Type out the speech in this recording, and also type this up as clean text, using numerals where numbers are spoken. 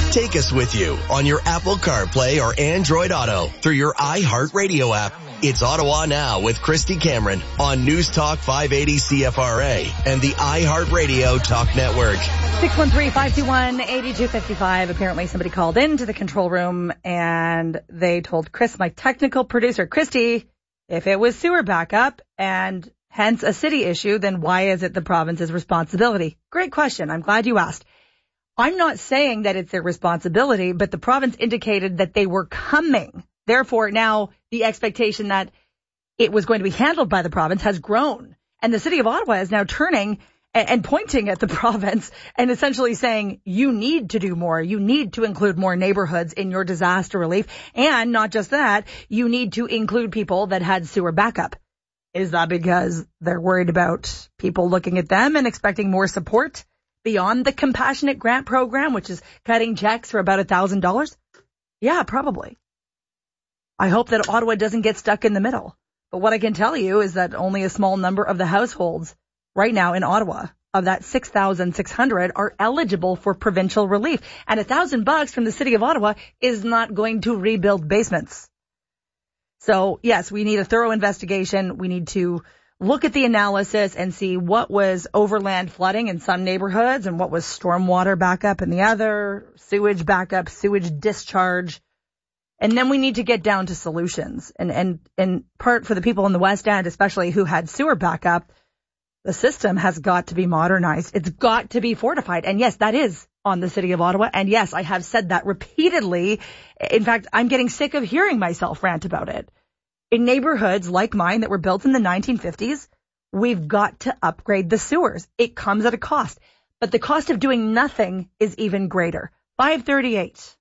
Take us with you on your Apple CarPlay or Android Auto through your iHeartRadio app. It's Ottawa Now with Christy Cameron on News Talk 580 CFRA and the iHeartRadio Talk Network. 613-521-8255. Apparently somebody called into the control room and they told Chris, my technical producer, Christy, if it was sewer backup and hence a city issue, then why is it the province's responsibility? Great question. I'm glad you asked. I'm not saying that it's their responsibility, but the province indicated that they were coming. Therefore, now the expectation that it was going to be handled by the province has grown. And the city of Ottawa is now turning and pointing at the province and essentially saying, you need to do more. You need to include more neighborhoods in your disaster relief. And not just that, you need to include people that had sewer backup. Is that because they're worried about people looking at them and expecting more support beyond the compassionate grant program, which is cutting checks for about $1,000? Yeah, probably. I hope that Ottawa doesn't get stuck in the middle. But what I can tell you is that only a small number of the households right now in Ottawa, of that 6,600, are eligible for provincial relief. And $1,000 from the city of Ottawa is not going to rebuild basements. So, yes, we need a thorough investigation. We need to look at the analysis and see what was overland flooding in some neighborhoods and what was stormwater backup in the other, sewage backup, sewage discharge. And then we need to get down to solutions. And part for the people in the West End, especially who had sewer backup, the system has got to be modernized. It's got to be fortified. And yes, that is on the city of Ottawa. And yes, I have said that repeatedly. In fact, I'm getting sick of hearing myself rant about it. In neighborhoods like mine that were built in the 1950s, we've got to upgrade the sewers. It comes at a cost. But the cost of doing nothing is even greater. 538.